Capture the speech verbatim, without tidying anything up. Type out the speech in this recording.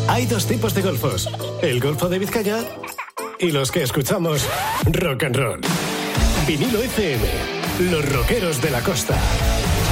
Hay dos tipos de golfos, el Golfo de Vizcaya y los que escuchamos rock and roll. Vinilo F M, los rockeros de la costa.